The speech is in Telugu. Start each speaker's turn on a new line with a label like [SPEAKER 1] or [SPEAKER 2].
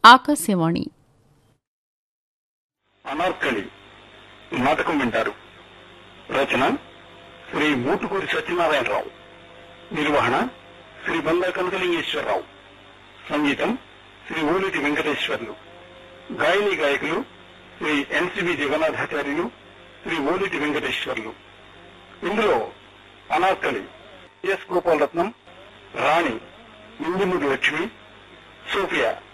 [SPEAKER 1] ఆకాశవాణి
[SPEAKER 2] అనార్కలి నాటకం వింటారు. రచన శ్రీ మూటుకూరి సత్యనారాయణరావు. నిర్వహణ శ్రీ బందా కనకలింగేశ్వరరావు. సంగీతం శ్రీ ఊలిటి వెంకటేశ్వర్లు. గాయని గాయకులు శ్రీ ఎన్సిబి జగన్నాథాచార్యులు, శ్రీ ఊలిటి వెంకటేశ్వర్లు. ఇందులో అనార్కలి ఎస్ గోపాలరత్నం, రాణి ఇంజమూరి లక్ష్మి, సోఫియా